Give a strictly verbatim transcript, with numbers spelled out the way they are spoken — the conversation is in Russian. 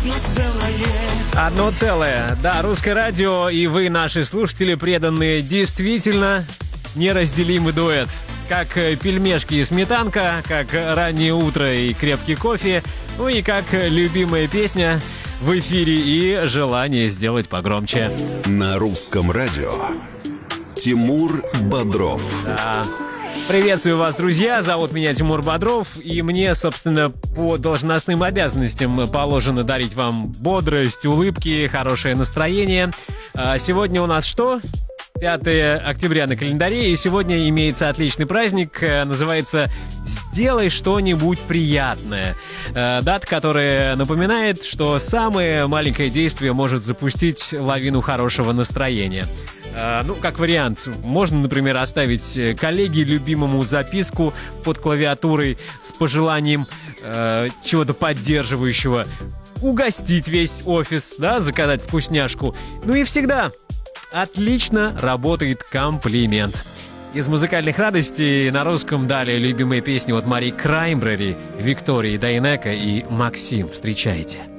Одно целое. Да, русское радио и вы, наши слушатели, преданные, действительно неразделимый дуэт. Как пельмешки и сметанка, как раннее утро и крепкий кофе, ну и как любимая песня в эфире и желание сделать погромче. На русском радио Тимур Бодров. Да. Приветствую вас, друзья, зовут меня Тимур Бодров, и мне, собственно, по должностным обязанностям положено дарить вам бодрость, улыбки, хорошее настроение. А сегодня у нас что? пятое октября на календаре, и сегодня имеется отличный праздник, называется «Сделай что-нибудь приятное». Дата, которая напоминает, что самое маленькое действие может запустить лавину хорошего настроения. Ну, как вариант, можно, например, оставить коллеге любимому записку под клавиатурой с пожеланием э, чего-то поддерживающего, угостить весь офис, да, заказать вкусняшку. Ну и всегда отлично работает комплимент. Из музыкальных радостей на русском далее любимые песни от Мари Краймбрери, Виктории Дайнеко и Максим. Встречайте.